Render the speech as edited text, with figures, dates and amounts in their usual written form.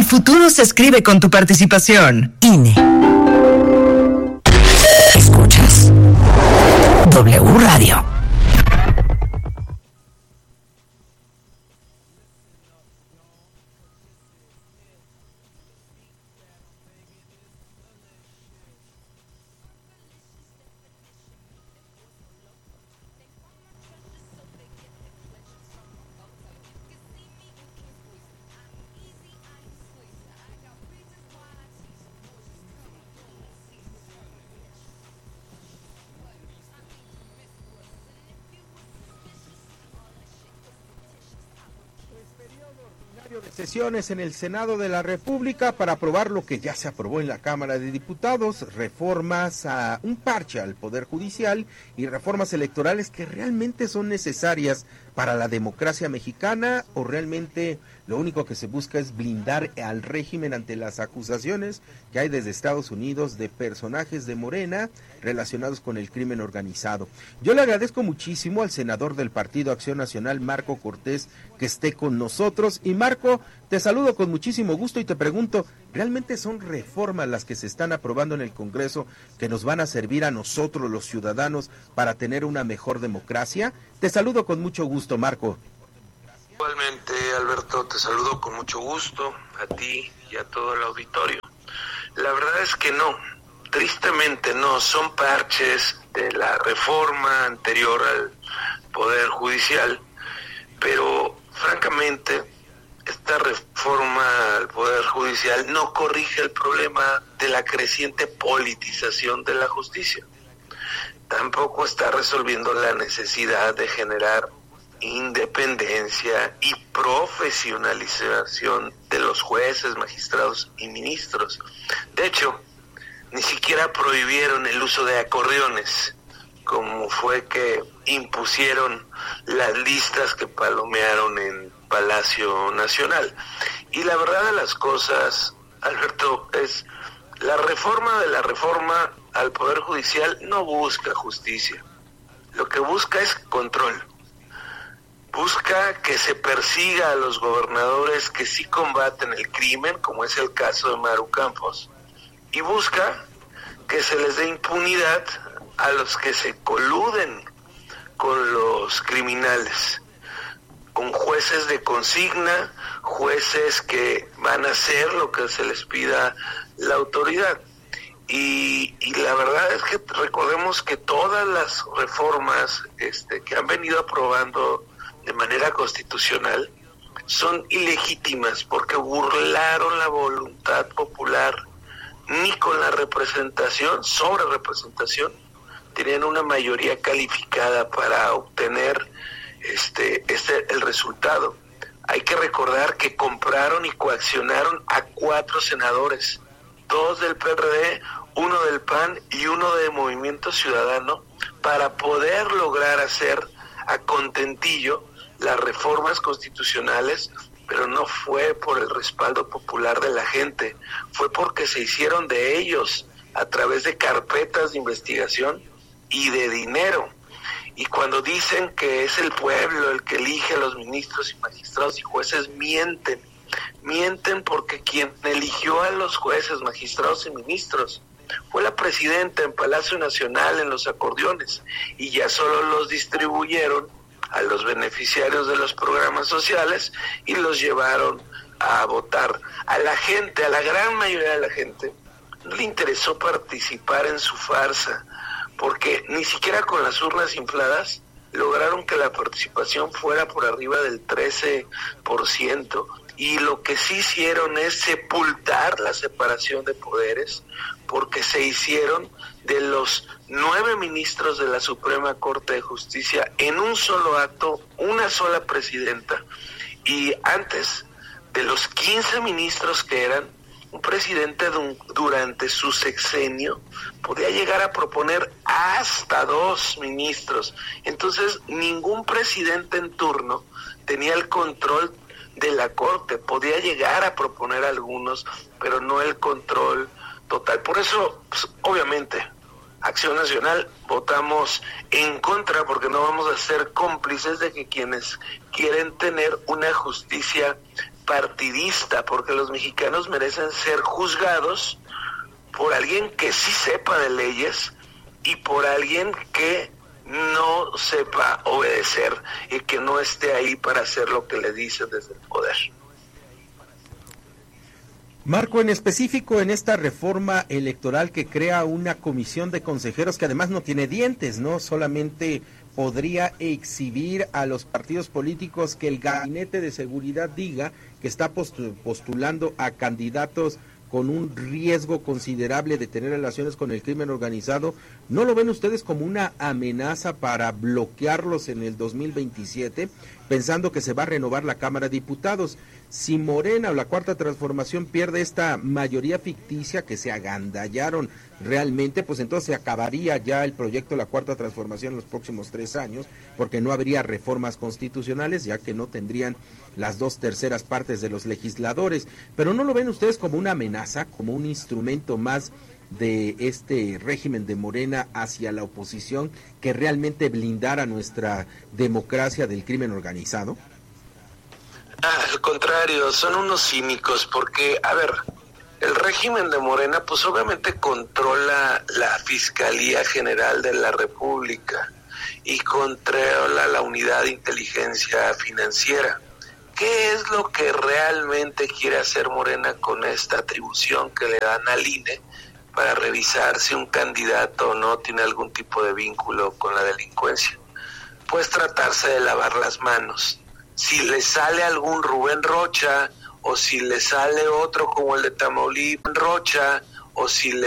futuro se escribe con tu participación. INE. Escuchas W Radio. Sesiones en el Senado de la República para aprobar lo que ya se aprobó en la Cámara de Diputados, reformas a un parche al Poder Judicial y reformas electorales que realmente son necesarias para la democracia mexicana, o realmente lo único que se busca es blindar al régimen ante las acusaciones que hay desde Estados Unidos de personajes de Morena relacionados con el crimen organizado. Yo le agradezco muchísimo al senador del Partido Acción Nacional, Marco Cortés, que esté con nosotros. Y Marco, te saludo con muchísimo gusto y te pregunto, ¿realmente son reformas las que se están aprobando en el Congreso que nos van a servir a nosotros los ciudadanos para tener una mejor democracia? Te saludo con mucho gusto, Marco. Igualmente, Alberto, te saludo con mucho gusto a ti y a todo el auditorio. La verdad es que no, tristemente no, son parches de la reforma anterior al Poder Judicial, pero francamente esta reforma al Poder Judicial no corrige el problema de la creciente politización de la justicia. Tampoco está resolviendo la necesidad de generar independencia y profesionalización de los jueces, magistrados y ministros. De hecho, ni siquiera prohibieron el uso de acordeones, como fue que impusieron las listas que palomearon en Palacio Nacional. Y la verdad de las cosas, Alberto, es la reforma de la reforma al Poder Judicial no busca justicia. Lo que busca es control. Busca que se persiga a los gobernadores que sí combaten el crimen, como es el caso de Maru Campos, y busca que se les dé impunidad a los que se coluden con los criminales, con jueces de consigna, jueces que van a hacer lo que se les pida la autoridad. Y la verdad es que recordemos que todas las reformas que han venido aprobando de manera constitucional son ilegítimas porque burlaron la voluntad popular. Ni con la representación, sobre representación, tenían una mayoría calificada para obtener el resultado. Hay que recordar que compraron y coaccionaron a 4 senadores, 2 del PRD, 1 del PAN y 1 de Movimiento Ciudadano, para poder lograr hacer a contentillo las reformas constitucionales, pero no fue por el respaldo popular de la gente, fue porque se hicieron de ellos a través de carpetas de investigación y de dinero. Y cuando dicen que es el pueblo el que elige a los ministros y magistrados y jueces, mienten porque quien eligió a los jueces, magistrados y ministros fue la presidenta en Palacio Nacional en los acordeones, y ya solo los distribuyeron a los beneficiarios de los programas sociales y los llevaron a votar. A la gente, a la gran mayoría de la gente, no le interesó participar en su farsa, porque ni siquiera con las urnas infladas lograron que la participación fuera por arriba del 13%, y lo que sí hicieron es sepultar la separación de poderes, porque se hicieron de los 9 ministros de la Suprema Corte de Justicia en un solo acto, una sola presidenta, y antes de los 15 ministros que eran, un presidente durante su sexenio podía llegar a proponer hasta 2 ministros. Entonces, ningún presidente en turno tenía el control de la Corte, podía llegar a proponer algunos, pero no el control total. Por eso, pues, obviamente, Acción Nacional votamos en contra, porque no vamos a ser cómplices de que quienes quieren tener una justicia partidista, porque los mexicanos merecen ser juzgados por alguien que sí sepa de leyes y por alguien que no sepa obedecer y que no esté ahí para hacer lo que le dice desde el poder. Marco, en específico en esta reforma electoral que crea una comisión de consejeros que además no tiene dientes, ¿no? Solamente podría exhibir a los partidos políticos que el Gabinete de Seguridad diga que está postulando a candidatos con un riesgo considerable de tener relaciones con el crimen organizado. ¿No lo ven ustedes como una amenaza para bloquearlos en el 2027, pensando que se va a renovar la Cámara de Diputados? Si Morena o la Cuarta Transformación pierde esta mayoría ficticia que se agandallaron realmente, pues entonces se acabaría ya el proyecto de la Cuarta Transformación en los próximos 3 años, porque no habría reformas constitucionales, ya que no tendrían las 2/3 partes de los legisladores. Pero ¿no lo ven ustedes como una amenaza, como un instrumento más de este régimen de Morena hacia la oposición que realmente blindara nuestra democracia del crimen organizado? Al contrario, son unos cínicos porque, a ver, el régimen de Morena pues obviamente controla la Fiscalía General de la República y controla la Unidad de Inteligencia Financiera. ¿Qué es lo que realmente quiere hacer Morena con esta atribución que le dan al INE para revisar si un candidato o no tiene algún tipo de vínculo con la delincuencia? Pues tratarse de lavar las manos. Si le sale algún Rubén Rocha, o si le sale otro como el de Tamaulipas Rocha, o si le